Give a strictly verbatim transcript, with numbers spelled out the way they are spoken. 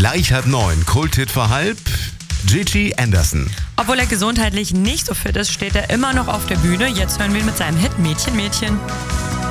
Gleich halb neun, Kulthit für halb, Gigi Anderson. Obwohl er gesundheitlich nicht so fit ist, steht er immer noch auf der Bühne. Jetzt hören wir ihn mit seinem Hit Mädchen, Mädchen.